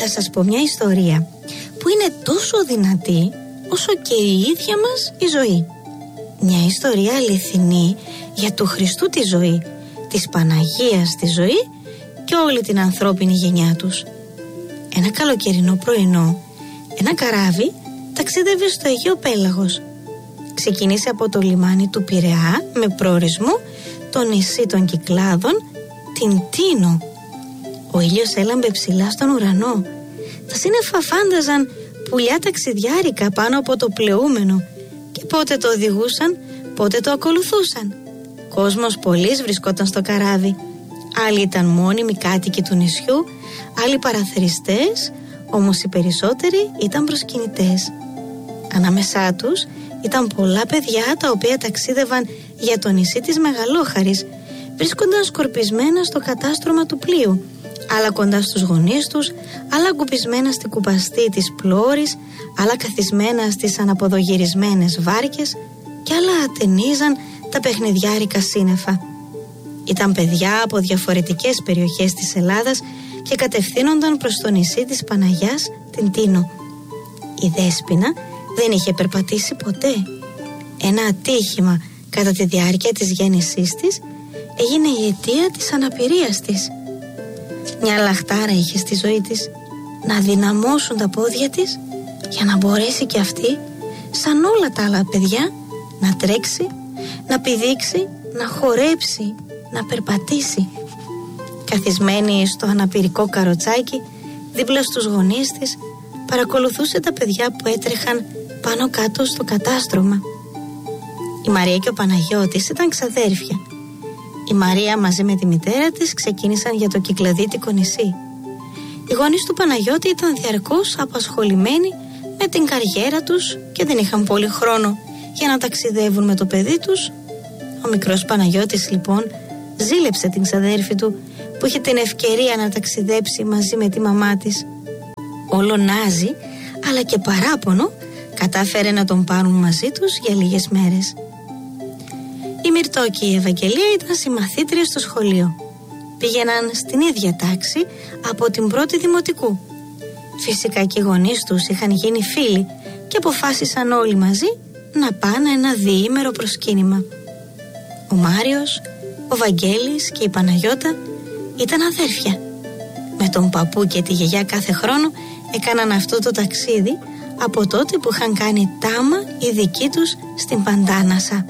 θα σας πω μια ιστορία που είναι τόσο δυνατή όσο και η ίδια μας η ζωή. Μια ιστορία αληθινή για του Χριστού τη ζωή, της Παναγίας τη ζωή και όλη την ανθρώπινη γενιά τους. Ένα καλοκαιρινό πρωινό, ένα καράβι ταξίδευε στο Αιγαίο Πέλαγος. Ξεκίνησε από το λιμάνι του Πειραιά με προορισμό το νησί των Κυκλάδων, την Τίνο. Ο ήλιος έλαμπε ψηλά στον ουρανό. Τα σύννεφα φάνταζαν πουλιά ταξιδιάρικα πάνω από το πλεούμενο και πότε το οδηγούσαν, πότε το ακολουθούσαν. Κόσμος πολλής βρισκόταν στο καράβι. Άλλοι ήταν μόνιμοι κάτοικοι του νησιού, άλλοι παραθεριστές, όμως οι περισσότεροι ήταν προσκυνητές. Ανάμεσά τους ήταν πολλά παιδιά τα οποία ταξίδευαν για το νησί της Μεγαλόχαρης. Βρίσκονταν σκορπισμένα στο κατάστρωμα του πλοίου, άλλα κοντά στους γονείς τους, άλλα κουπισμένα στην κουπαστή της πλώρης, άλλα καθισμένα στις αναποδογυρισμένες βάρκες και άλλα ατενίζαν τα παιχνιδιάρικα σύννεφα. Ήταν παιδιά από διαφορετικές περιοχές της Ελλάδας και κατευθύνονταν προς το νησί της Παναγιάς, την Τίνο. Η Δέσποινα δεν είχε περπατήσει ποτέ. Ένα ατύχημα κατά τη διάρκεια της γέννησής της έγινε η αιτία της αναπηρίας της. Μια λαχτάρα είχε στη ζωή της, να δυναμώσουν τα πόδια της για να μπορέσει και αυτή, σαν όλα τα άλλα παιδιά, να τρέξει, να πηδήξει, να χορέψει, να περπατήσει. Καθισμένη στο αναπηρικό καροτσάκι δίπλα στους γονείς της, παρακολουθούσε τα παιδιά που έτρεχαν πάνω κάτω στο κατάστρωμα. Η Μαρία και ο Παναγιώτης ήταν ξαδέρφια. Η Μαρία μαζί με τη μητέρα της ξεκίνησαν για το Κυκλαδίτικο νησί. Οι γονείς του Παναγιώτη ήταν διαρκώς απασχολημένοι με την καριέρα τους και δεν είχαν πολύ χρόνο για να ταξιδεύουν με το παιδί τους. Ο μικρός Παναγιώτης λοιπόν ζήλεψε την ξαδέρφη του που είχε την ευκαιρία να ταξιδέψει μαζί με τη μαμά της. Όλο νάζι αλλά και παράπονο κατάφερε να τον πάρουν μαζί τους για λίγες μέρες. Η Μυρτώ και η Ευαγγελία ήταν συμμαθήτριες στο σχολείο. Πήγαιναν στην ίδια τάξη από την πρώτη δημοτικού. Φυσικά και οι γονείς τους είχαν γίνει φίλοι και αποφάσισαν όλοι μαζί να πάνε ένα διήμερο προσκύνημα. Ο Μάριος, ο Βαγγέλης και η Παναγιώτα ήταν αδέρφια. Με τον παππού και τη γιαγιά κάθε χρόνο έκαναν αυτό το ταξίδι από τότε που είχαν κάνει τάμα οι δικοί τους στην Παντάνασα.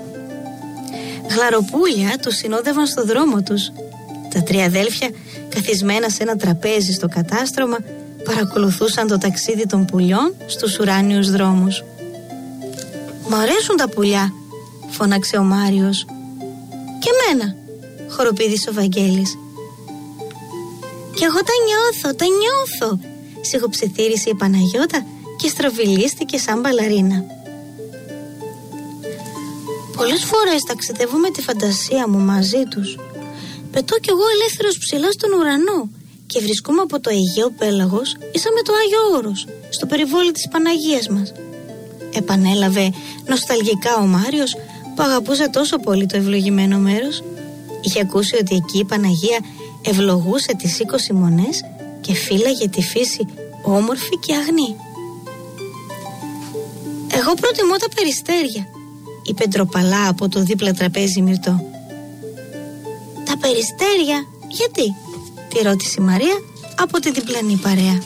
Γλαροπούλια τους συνόδευαν στο δρόμο τους. Τα τρία αδέλφια, καθισμένα σε ένα τραπέζι στο κατάστρωμα, παρακολουθούσαν το ταξίδι των πουλιών στους ουράνιους δρόμους. «Μ' αρέσουν τα πουλιά», φώναξε ο Μάριος. «Και εμένα», χοροπήδησε ο Βαγγέλης. «Κι εγώ τα νιώθω», σιγοψιθύρισε η Παναγιώτα και στροβιλίστηκε σαν μπαλαρίνα. «Πολλές φορές ταξιδεύω με τη φαντασία μου μαζί τους. Πετώ κι εγώ ελεύθερος ψηλά στον ουρανό και βρισκόμαι από το Αιγαίο Πέλαγος ίσα με το Άγιο Όρος, στο περιβόλι της Παναγίας μας», επανέλαβε νοσταλγικά ο Μάριος που αγαπούσε τόσο πολύ το ευλογημένο μέρος. Είχε ακούσει ότι εκεί η Παναγία ευλογούσε τις 20 μονές και φύλαγε τη φύση όμορφη και αγνή. «Εγώ προτιμώ τα περιστέρια», είπε ντροπαλά από το δίπλα τραπέζι Μυρτώ. «Τα περιστέρια, γιατί?» τη ρώτησε η Μαρία από τη διπλανή παρέα.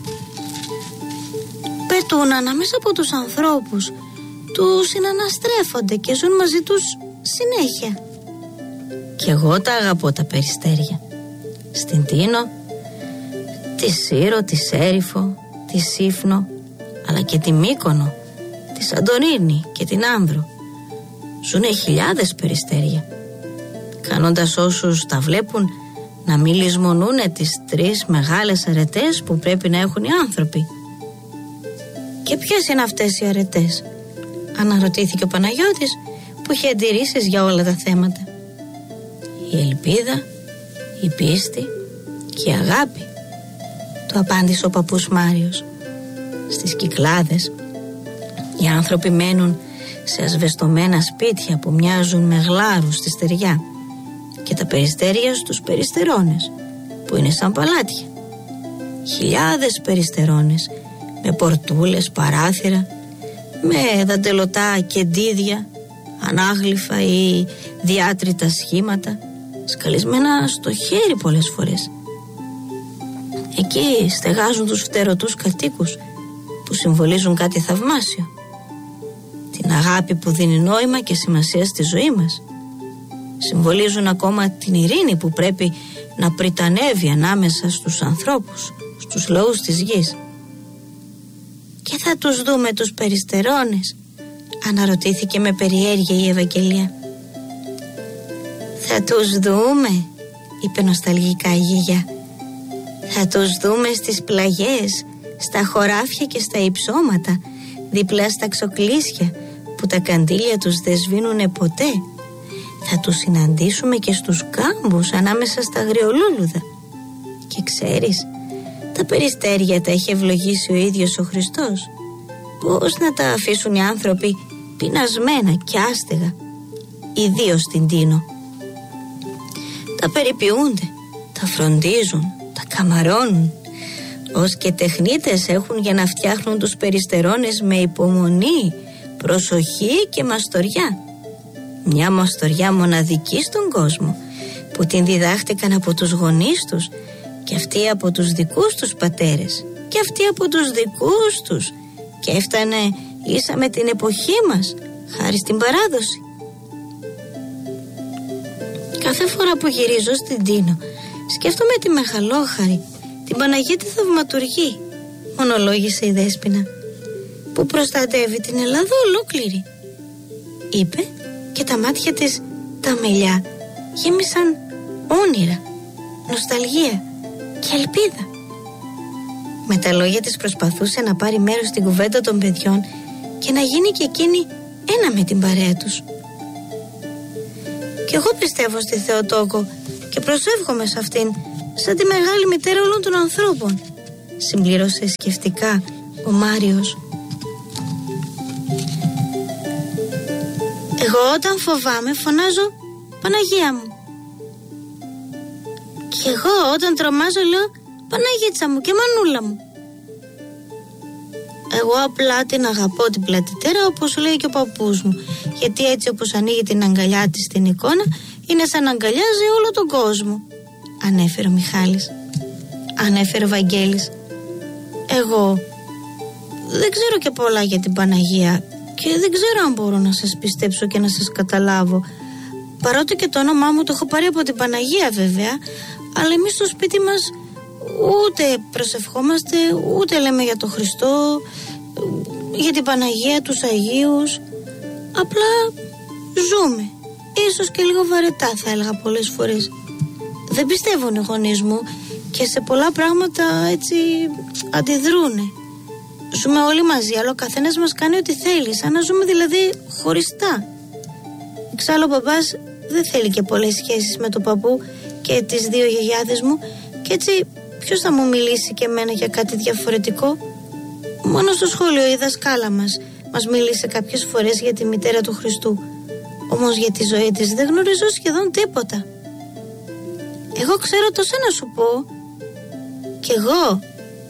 «Πετούν ανάμεσα από τους ανθρώπους, τους συναναστρέφονται και ζουν μαζί τους συνέχεια». «Κι εγώ τα αγαπώ τα περιστέρια. Στην Τίνο, τη Σύρο, τη Σέριφο, τη Σύφνο, αλλά και τη Μύκονο, τη Σαντορίνη και την Άνδρο. Ζουνε χιλιάδες περιστέρια, κάνοντας όσους τα βλέπουν να μην λησμονούνε τις 3 μεγάλες αρετές που πρέπει να έχουν οι άνθρωποι». «Και ποιες είναι αυτές οι αρετές?» αναρωτήθηκε ο Παναγιώτης που είχε αντιρρήσεις για όλα τα θέματα. «Η ελπίδα, η πίστη και η αγάπη», του απάντησε ο παππούς Μάριος. «Στις Κυκλάδες οι άνθρωποι μένουν σε ασβεστομένα σπίτια που μοιάζουν με γλάρους στη στεριά και τα περιστέρια στους περιστερώνες που είναι σαν παλάτια. χιλιάδες περιστερώνες, με πορτούλες, παράθυρα, με δαντελωτά κεντίδια, ανάγλυφα ή διάτρητα σχήματα, σκαλισμένα στο χέρι πολλές φορές. Εκεί στεγάζουν τους φτερωτούς κατοίκους που συμβολίζουν κάτι θαυμάσιο, την αγάπη που δίνει νόημα και σημασία στη ζωή μας. Συμβολίζουν ακόμα την ειρήνη που πρέπει να πριτανεύει ανάμεσα στους ανθρώπους, στους λαούς της γης. Και θα τους δούμε τους περιστερώνες, αναρωτήθηκε με περιέργεια η Ευαγγελία. Θα τους δούμε, είπε νοσταλγικά η γιαγιά. Θα τους δούμε στις πλαγιές, στα χωράφια και στα υψώματα, δίπλα στα ξοκλήσια που τα καντήλια τους δεν σβήνουνε ποτέ. Θα τους συναντήσουμε και στους κάμπους ανάμεσα στα αγριολούλουδα. Και ξέρεις, τα περιστέρια τα έχει ευλογήσει ο ίδιος ο Χριστός. Πώς να τα αφήσουν οι άνθρωποι πεινασμένα και άστεγα, ιδίως στην Τίνο. Τα περιποιούνται, τα φροντίζουν, τα καμαρώνουν, ως και τεχνίτες έχουν για να φτιάχνουν τους περιστερώνες με υπομονή, προσοχή και μαστοριά. Μια μαστοριά μοναδική στον κόσμο, που την διδάχτηκαν από τους γονείς τους, και αυτοί από τους δικούς τους πατέρες, και αυτοί από τους δικούς τους, και έφτανε ίσα με την εποχή μας, χάρη στην παράδοση. Κάθε φορά που γυρίζω στην Τίνο, σκέφτομαι τη Μεγαλόχαρη, την Παναγία τη Θαυματουργή, μονολόγησε η Δέσποινα, που προστατεύει την Ελλάδα ολόκληρη, είπε, και τα μάτια της τα μελιά γέμισαν όνειρα, νοσταλγία και ελπίδα. Με τα λόγια της προσπαθούσε να πάρει μέρος στην κουβέντα των παιδιών και να γίνει και εκείνη ένα με την παρέα τους. «Κι εγώ πιστεύω στη Θεοτόκο και προσεύχομαι σε αυτήν σαν τη μεγάλη μητέρα όλων των ανθρώπων», συμπλήρωσε σκεφτικά ο Μάριος. «Εγώ όταν φοβάμαι φωνάζω Παναγία μου. Και εγώ όταν τρομάζω λέω Παναγίτσα μου και Μανούλα μου. Εγώ απλά την αγαπώ την πλατητέρα, όπως λέει και ο παππούς μου, γιατί έτσι όπως ανοίγει την αγκαλιά της στην εικόνα είναι σαν να αγκαλιάζει όλο τον κόσμο», ανέφερε ο Μιχάλης. Ανέφερε ο Βαγγέλης. «Εγώ δεν ξέρω και πολλά για την Παναγία και δεν ξέρω αν μπορώ να σας πιστέψω και να σας καταλάβω, παρότι και το όνομά μου το έχω πάρει από την Παναγία βέβαια, αλλά εμείς στο σπίτι μας ούτε προσευχόμαστε, ούτε λέμε για τον Χριστό, για την Παναγία, τους Αγίους. Απλά ζούμε, ίσως και λίγο βαρετά θα έλεγα πολλές φορές. Δεν πιστεύουν οι γονείς μου και σε πολλά πράγματα έτσι αντιδρούνε. Ζούμε όλοι μαζί, αλλά ο καθένας μας κάνει ό,τι θέλει, σαν να ζούμε δηλαδή χωριστά. Εξάλλου ο παπάς δεν θέλει και πολλές σχέσεις με τον παππού και τις δύο γιαγιάδες μου, και έτσι ποιος θα μου μιλήσει και εμένα για κάτι διαφορετικό? Μόνο στο σχολείο η δασκάλα μας μίλησε κάποιες φορές για τη μητέρα του Χριστού, όμως για τη ζωή της δεν γνωρίζω σχεδόν τίποτα. Εγώ ξέρω τόσα να σου πω. Κι εγώ,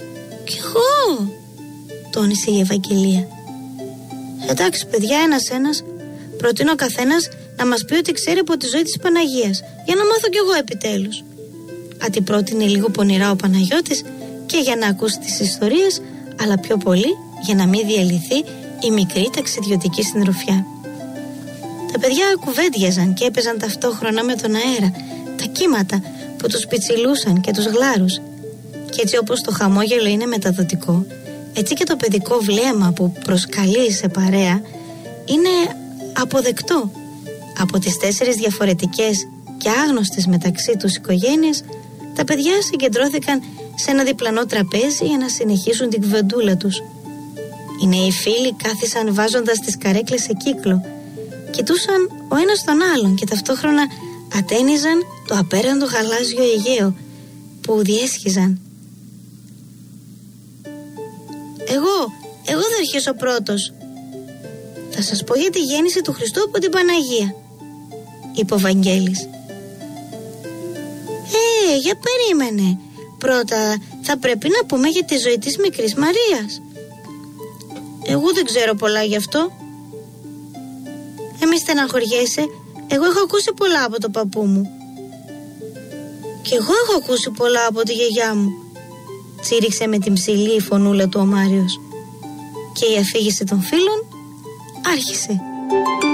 τόνισε η Ευαγγελία. Εντάξει παιδιά, ένας-ένας, προτείνω ο καθένας να μας πει ό,τι ξέρει από τη ζωή της Παναγίας, για να μάθω κι εγώ επιτέλους. Αντιπρότεινε λίγο πονηρά ο Παναγιώτης, και για να ακούσει τις ιστορίες, αλλά πιο πολύ για να μην διαλυθεί η μικρή ταξιδιωτική συντροφιά. Τα παιδιά κουβέντιαζαν και έπαιζαν ταυτόχρονα με τον αέρα, τα κύματα που τους πιτσιλούσαν και τους γλάρους. Και έτσι όπως το χαμόγελο είναι μεταδοτικό, έτσι και το παιδικό βλέμμα που προσκαλεί σε παρέα είναι αποδεκτό. Από τις 4 διαφορετικές και άγνωστες μεταξύ τους οικογένειες, τα παιδιά συγκεντρώθηκαν σε ένα διπλανό τραπέζι για να συνεχίσουν την κουβεντούλα τους. Οι νέοι φίλοι κάθισαν βάζοντας τις καρέκλες σε κύκλο, κοιτούσαν ο ένας τον άλλον και ταυτόχρονα ατένιζαν το απέραντο γαλάζιο Αιγαίο που διέσχιζαν. Εγώ θα αρχίσω πρώτος. Θα σας πω για τη γέννηση του Χριστού από την Παναγία, είπε ο Βαγγέλης. Για περίμενε. Πρώτα θα πρέπει να πούμε για τη ζωή της μικρής Μαρίας. Εγώ δεν ξέρω πολλά γι' αυτό. Μη στεναχωριέσαι, εγώ έχω ακούσει πολλά από τον παππού μου. Κι εγώ έχω ακούσει πολλά από τη γιαγιά μου, τσίριξε με την ψηλή η φωνούλα του ο Μάριος. Και η αφήγηση των φίλων άρχισε.